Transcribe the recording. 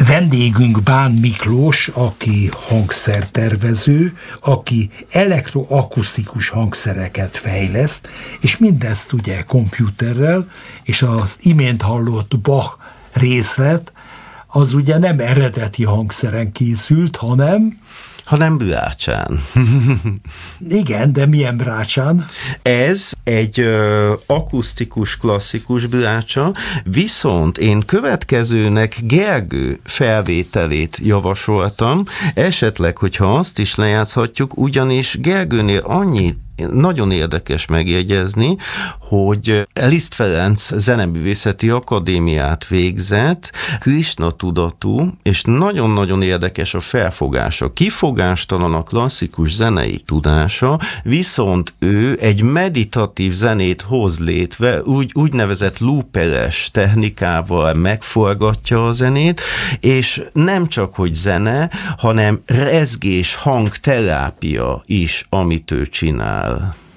Vendégünk Bán Miklós, aki hangszertervező, aki elektroakusztikus hangszereket fejleszt, és mindezt ugye kompjúterrel, és az imént hallott Bach részlet, az ugye nem eredeti hangszeren készült, hanem brácsán. Igen, de milyen brácsán? Ez egy akusztikus, klasszikus brácsa, viszont én következőnek Gergő felvételét javasoltam, esetleg, hogyha azt is lejátszhatjuk, ugyanis Gergőnél annyi nagyon érdekes megjegyezni, hogy Liszt Ferenc Zeneművészeti Akadémiát végzett, Krisna tudatú, és nagyon-nagyon érdekes a felfogása. Kifogástalan a klasszikus zenei tudása, viszont ő egy meditatív zenét hoz létre, úgynevezett looperes technikával megforgatja a zenét, és nem csak, hogy zene, hanem rezgés, hangterápia is, amit ő csinál.